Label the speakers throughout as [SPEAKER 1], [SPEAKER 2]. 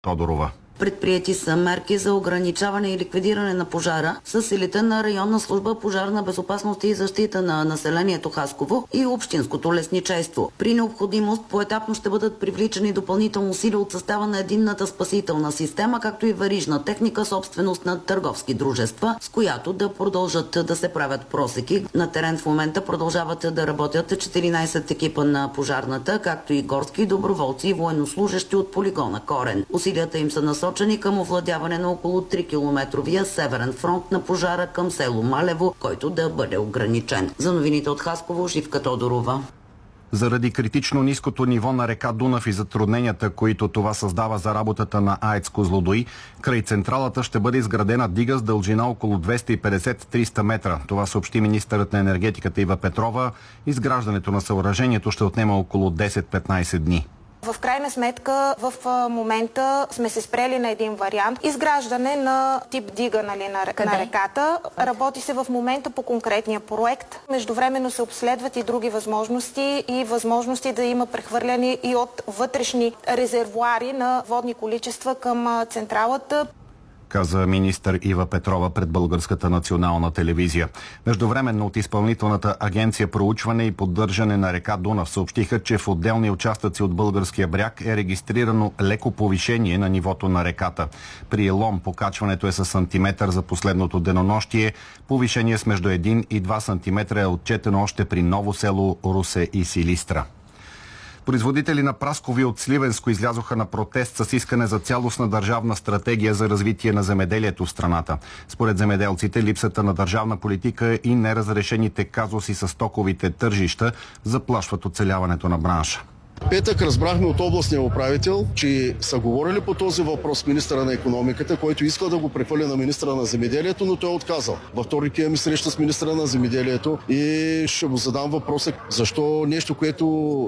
[SPEAKER 1] Тодорова.
[SPEAKER 2] Предприети са мерки за ограничаване и ликвидиране на пожара с силите на районна служба пожарна безопасност и защита на населението Хасково и общинското лесничейство. При необходимост поетапно ще бъдат привличани допълнително сили от състава на единната спасителна система, както и верижна техника, собственост на търговски дружества, с която да продължат да се правят просеки. На терен в момента продължават да работят 14 екипа на пожарната, както и горски доброволци и военнослужещи от полигона Корен. Усилията им са насочени към овладяване на около 3-километровия северен фронт на пожара към село Малево, който да бъде ограничен. За новините от Хасково, Живка Тодорова.
[SPEAKER 1] Заради критично ниското ниво на река Дунав и затрудненията, които това създава за работата на АЕЦ Козлодуй, край централата ще бъде изградена дига с дължина около 250-300 метра. Това съобщи министърът на енергетиката Ива Петрова. Изграждането на съоръжението ще отнема около 10-15 дни.
[SPEAKER 3] В крайна сметка, в момента сме се спрели на един вариант. Изграждане на тип дига на реката. Работи се в момента по конкретния проект. Междувременно се обследват и други възможности и възможности да има прехвърляни и от вътрешни резервоари на водни количества към централата,
[SPEAKER 1] каза министър Ива Петрова пред Българската национална телевизия. Междувременно от Изпълнителната агенция проучване и поддържане на река Дунав съобщиха, че в отделни участъци от българския бряг е регистрирано леко повишение на нивото на реката. При Елом покачването е с сантиметър за последното денонощие. Повишение с между 1 и 2 сантиметра е отчетено още при Ново село, Русе и Силистра. Производители на праскови от Сливенско излязоха на протест с искане за цялостна държавна стратегия за развитие на земеделието в страната. Според земеделците, липсата на държавна политика и неразрешените казуси с стоковите тържища заплашват оцеляването на бранша.
[SPEAKER 4] Петък разбрахме от областния управител, че са говорили по този въпрос с министъра на икономиката, който иска да го прехвърли на министъра на земеделието, но той е отказал. Във вторник имаме среща с министъра на земеделието и ще му задам въпроса защо нещо, което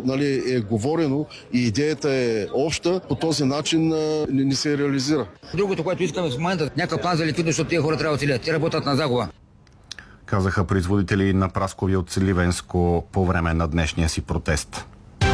[SPEAKER 4] е говорено и идеята е обща, по този начин не се реализира.
[SPEAKER 5] Другото, което искаме в момента, някакъв план за ликвидност, защото тези хора трябва да оцелят. Те работят на загуба.
[SPEAKER 1] Казаха производители на праскови от Сливенско по време на днешния си протест.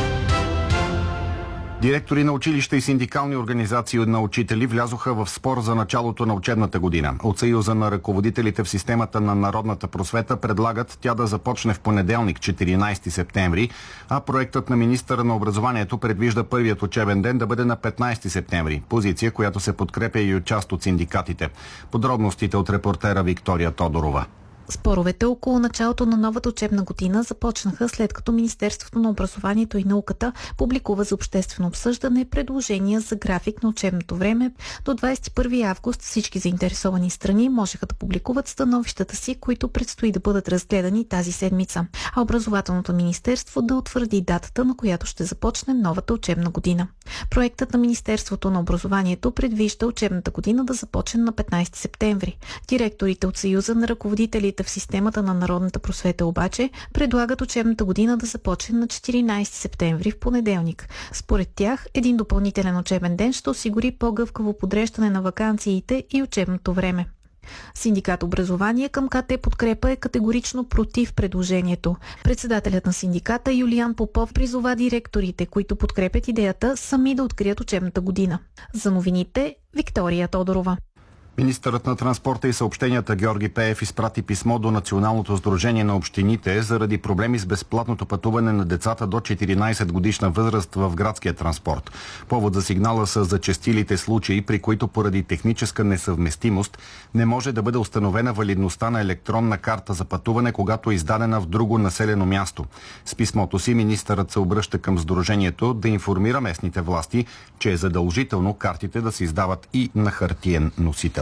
[SPEAKER 1] Директори на училища и синдикални организации на учители влязоха в спор за началото на учебната година. От Съюза на ръководителите в системата на народната просвета предлагат тя да започне в понеделник, 14 септември, а проектът на министъра на образованието предвижда първият учебен ден да бъде на 15 септември. Позиция, която се подкрепя и от част от синдикатите. Подробностите от репортера Виктория Тодорова.
[SPEAKER 6] Споровете около началото на новата учебна година започнаха след като Министерството на образованието и науката публикува за обществено обсъждане предложения за график на учебното време. До 21 август всички заинтересовани страни можеха да публикуват становищата си, които предстои да бъдат разгледани тази седмица. А Образователното министерство да утвърди датата, на която ще започне новата учебна година. Проектът на Министерството на образованието предвижда учебната година да започне на 15 септември. Директорите от Съюза на ръководителите в системата на народната просвета обаче предлагат учебната година да започне на 14 септември в понеделник. Според тях, един допълнителен учебен ден ще осигури по-гъвкаво подреждане на ваканциите и учебното време. Синдикат образование към КТ Подкрепа е категорично против предложението. Председателят на синдиката Юлиан Попов призова директорите, които подкрепят идеята, сами да открият учебната година. За новините, Виктория Тодорова.
[SPEAKER 1] Министърът на транспорта и съобщенията Георги Пеев изпрати писмо до Националното сдружение на общините заради проблеми с безплатното пътуване на децата до 14 годишна възраст в градския транспорт. Повод за сигнала са зачестилите случаи, при които поради техническа несъвместимост не може да бъде установена валидността на електронна карта за пътуване, когато е издадена в друго населено място. С писмото си министърът се обръща към сдружението да информира местните власти, че е задължително картите да се издават и на хартиен носител.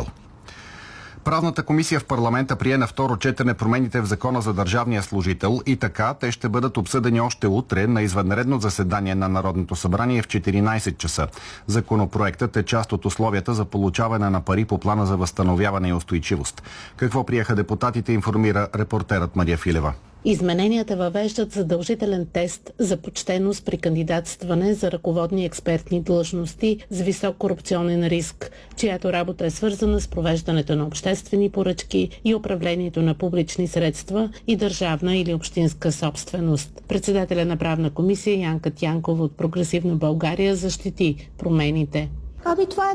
[SPEAKER 1] Правната комисия в парламента прие на второ четене промените в Закона за държавния служител и така те ще бъдат обсъдени още утре на извънредно заседание на Народното събрание в 14 часа. Законопроектът е част от условията за получаване на пари по плана за възстановяване и устойчивост. Какво приеха депутатите, информира репортерът Мария Филева.
[SPEAKER 7] Измененията въвеждат задължителен тест за почтеност при кандидатстване за ръководни експертни длъжности с висок корупционен риск, чиято работа е свързана с провеждането на обществени поръчки и управлението на публични средства и държавна или общинска собственост. Председателя на правна комисия Янка Тянкова от Прогресивна България защити промените.
[SPEAKER 8] Това